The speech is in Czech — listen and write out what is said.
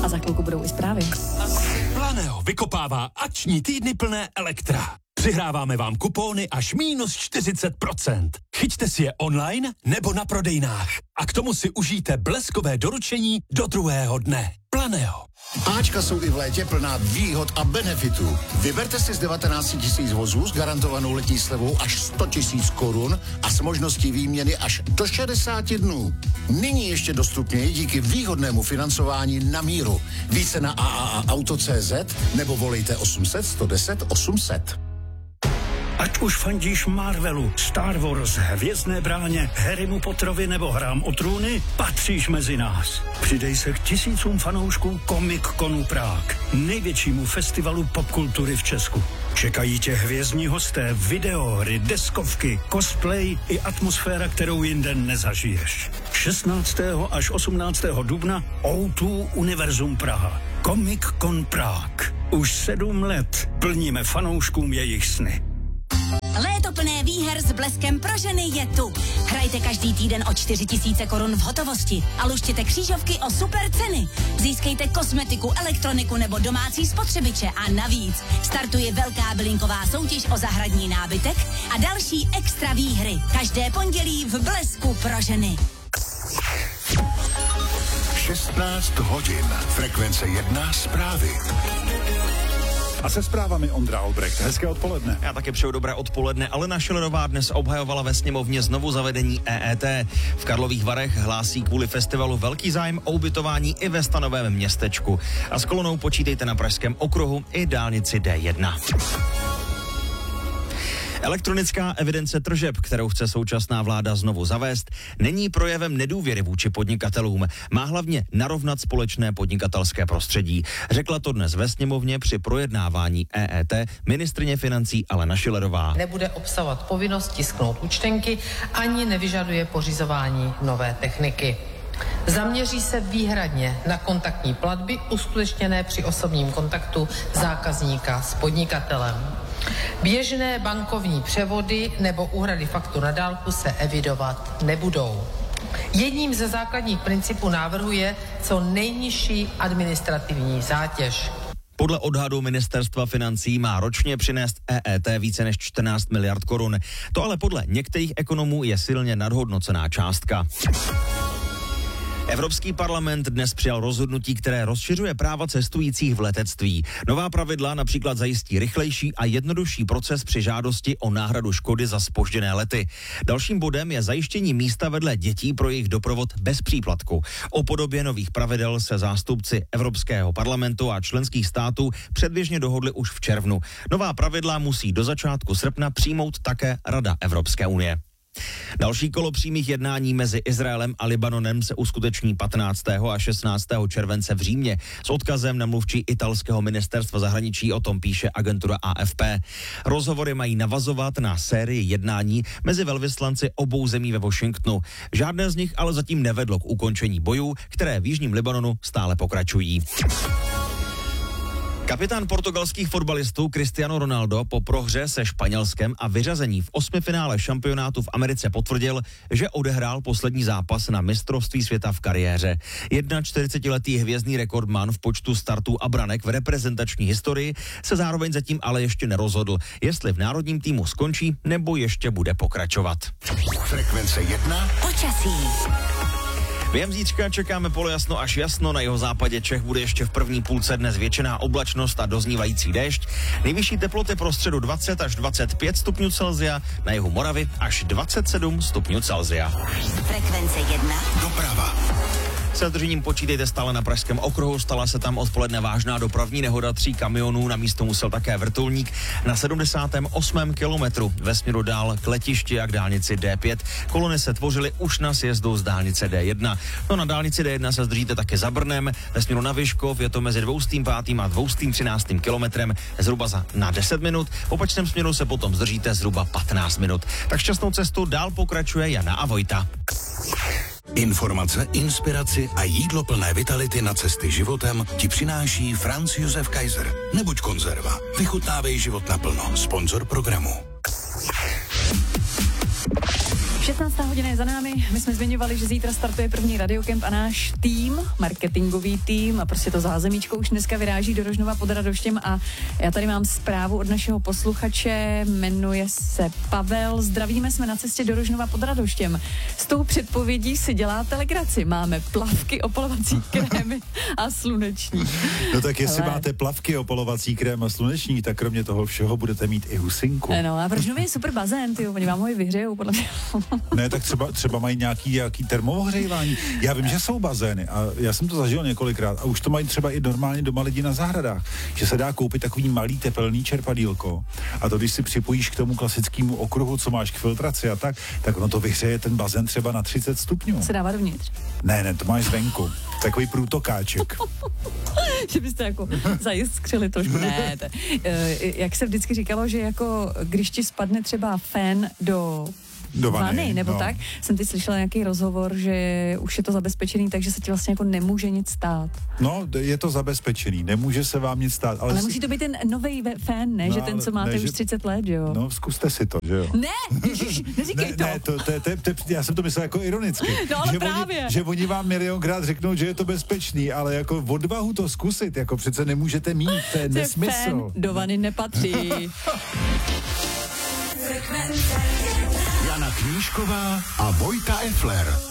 za chvilku budou i zprávy. Planeo vykopává akční týdny plné Elektra. Přihráváme vám kupóny až minus 40%. Chyťte si je online nebo na prodejnách. A k tomu si užijte bleskové doručení do druhého dne. Planeo. Ačka jsou i v létě plná výhod a benefitů. Vyberte si z 19 000 vozů s garantovanou letní slevou až 100 000 korun a s možností výměny až do 60 dnů. Nyní ještě dostupněji díky výhodnému financování na míru. Více na AAAauto.cz nebo volejte 800 110 800. Ať už fandíš Marvelu, Star Wars, Hvězdné bráně, Harrymu Potterovi nebo Hrám o trůny, patříš mezi nás. Přidej se k tisícům fanoušků Comic Conu Prague, největšímu festivalu popkultury v Česku. Čekají tě hvězdní hosté, videohry, deskovky, cosplay i atmosféra, kterou jinde nezažiješ. 16. až 18. dubna O2 Univerzum Praha. Comic Con Prague. Už 7 let plníme fanouškům jejich sny. Léto plné výher s Bleskem pro ženy je tu. Hrajte každý týden o 4 000 korun v hotovosti a luštěte křížovky o super ceny. Získejte kosmetiku, elektroniku nebo domácí spotřebiče a navíc startuje velká bylinková soutěž o zahradní nábytek a další extra výhry. Každé pondělí v Blesku pro ženy. 16 hodin. Frekvence 1 zprávy. A se zprávami Ondra Albrecht. Hezké odpoledne. Já také přeju dobré odpoledne. Alena Schillerová dnes obhajovala ve sněmovně znovu zavedení EET. V Karlových Varech hlásí kvůli festivalu velký zájem o ubytování i ve stanovém městečku. A s kolonou počítejte na Pražském okruhu i dálnici D1. Elektronická evidence tržeb, kterou chce současná vláda znovu zavést, není projevem nedůvěry vůči podnikatelům. Má hlavně narovnat společné podnikatelské prostředí. Řekla to dnes ve sněmovně při projednávání EET ministryně financí Alena Schillerová. Nebude obsahovat povinnost tisknout účtenky ani nevyžaduje pořizování nové techniky. Zaměří se výhradně na kontaktní platby uskutečněné při osobním kontaktu zákazníka s podnikatelem. Běžné bankovní převody nebo úhrady faktur na dálku se evidovat nebudou. Jedním ze základních principů návrhu je co nejnižší administrativní zátěž. Podle odhadu ministerstva financí má ročně přinést EET více než 14 miliard korun. To ale podle některých ekonomů je silně nadhodnocená částka. Evropský parlament dnes přijal rozhodnutí, které rozšiřuje práva cestujících v letectví. Nová pravidla například zajistí rychlejší a jednodušší proces při žádosti o náhradu škody za zpožděné lety. Dalším bodem je zajištění místa vedle dětí pro jejich doprovod bez příplatku. O podobě nových pravidel se zástupci Evropského parlamentu a členských států předběžně dohodli už v červnu. Nová pravidla musí do začátku srpna přijmout také Rada Evropské unie. Další kolo přímých jednání mezi Izraelem a Libanonem se uskuteční 15. a 16. července v Římě. S odkazem na mluvčí italského ministerstva zahraničí o tom píše agentura AFP. Rozhovory mají navazovat na sérii jednání mezi velvyslanci obou zemí ve Washingtonu. Žádné z nich ale zatím nevedlo k ukončení bojů, které v jižním Libanonu stále pokračují. Kapitán portugalských fotbalistů Cristiano Ronaldo po prohře se Španělskem a vyřazení v 8. finále šampionátu v Americe potvrdil, že odehrál poslední zápas na mistrovství světa v kariéře. 41letý hvězdný rekordman v počtu startů a branek v reprezentační historii se zároveň zatím ale ještě nerozhodl, jestli v národním týmu skončí nebo ještě bude pokračovat. Frekvence 1. Počasí. Během zítřka čekáme polojasno až jasno, na jihozápadě Čech bude ještě v první půlce dnes většiná oblačnost a doznívající déšť. Nejvyšší teploty pro středu 20 až 25 stupňů Celsia, na jihu Moravy až 27 stupňů Celsia. Frekvence 1. Doprava. Se zdržením počítejte stále na Pražském okruhu, stala se tam odpoledne vážná dopravní nehoda 3 kamionů, na místo musel také vrtulník. Na 78. kilometru ve směru dál k letišti a k dálnici D5. Kolony se tvořily už na sjezdu z dálnice D1. No na dálnici D1 se zdržíte také za Brnem, ve směru na Vyškov je to mezi 205. a 213. kilometrem zhruba na 10 minut, v opačném směru se potom zdržíte zhruba 15 minut. Tak šťastnou cestu dál pokračuje Jana a Vojta. Informace, inspiraci a jídlo plné vitality na cesty životem ti přináší Franz Josef Kaiser. Nebuď konzerva. Vychutnávej život naplno. Sponzor programu. 16. hodina je za námi, my jsme zmiňovali, že zítra startuje první Radiokemp a náš tým, marketingový tým a prostě to zázemíčko už dneska vyráží do Rožnova pod Radoštěm a já tady mám zprávu od našeho posluchače, jmenuje se Pavel, zdravíme, jsme na cestě do Rožnova pod Radoštěm. S tou předpovědí si děláte legraci, máme plavky, opalovací krémy a sluneční. No tak jestli máte plavky, opalovací krém a sluneční, tak kromě toho všeho budete mít i husinku. No a v Rožnově je super bazén, tyjo, oni vám ho i vyhřejou, podle mě. Ne, tak třeba mají nějaký termovhřívání. Já vím, že jsou bazény a já jsem to zažil několikrát a už to mají třeba i normálně doma lidi na zahradách, že se dá koupit takový malý tepelný čerpadýlko a to, když si připojíš k tomu klasickému okruhu, co máš k filtraci a tak ono to vyhřeje ten bazén třeba na 30 stupňů. Se dává dovnitř? Ne, to máš zvenku. Takový průtokáček. Že byste jako zajiskřili trošku. Ne, jak se vždycky říkalo, že jako když ti spadne třeba fén do vany, nebo tak, jsem teď slyšela nějaký rozhovor, že už je to zabezpečený, takže se ti vlastně jako nemůže nic stát. No, je to zabezpečený, nemůže se vám nic stát. Ale musí to být ten novej fén, ne, že ten, co máte už 30 let, jo? No, zkuste si to, že jo? Ne, ježiš, neříkej to. Ne, já jsem to myslel jako ironicky. No, ale právě. Že oni vám milionkrát řeknou, že je to bezpečný, ale jako odvahu to zkusit, jako přece nemůžete mít, to je nesmysl. Fén do vany nepatří. Jana Knížková a Vojta Effler.